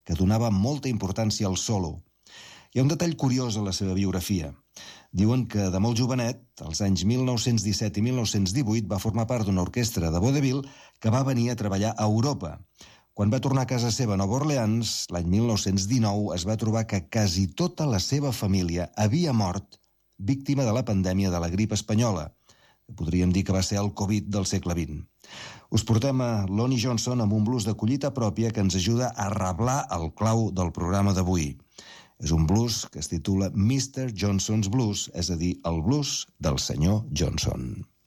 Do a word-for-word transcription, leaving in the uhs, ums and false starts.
que donava molta importància al solo. Hi ha un detall curiós a la seva biografia. Diuen que de molt jovenet, als anys mil nou-cents disset i mil nou-cents divuit, va formar part d'una orquestra de vodevil que va venir a treballar a Europa. Quan va tornar a casa seva a Nova Orleans, l'any mil nou-cents dinou, es va trobar que quasi tota la seva família havia mort víctima de la pandèmia de la grip espanyola. Podríem dir que va ser el Covid del segle vint. Us portem a Lonnie Johnson amb un blues de collita pròpia que ens ajuda a reblar el clau del programa d'avui. És un blues que es titula mister Johnson's Blues, és a dir, el blues del senyor Johnson.